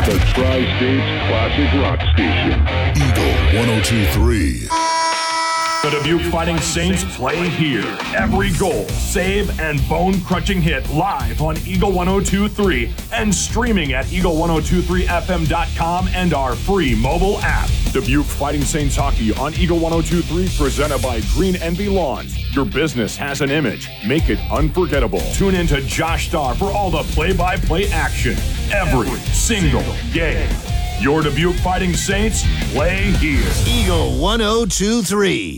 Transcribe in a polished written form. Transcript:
The Tri-States Classic Rock Station. Eagle 1023. The Dubuque Fighting Saints play here. Every goal, save, and bone-crushing hit live on Eagle 1023 and streaming at eagle1023fm.com and our free mobile app. Dubuque Fighting Saints hockey on Eagle 1023, presented by Green Envy Lawns. Your business has an image. Make it unforgettable. Tune in to Josh Starr for all the play-by-play action every single game. Your Dubuque Fighting Saints play here. Eagle 1023.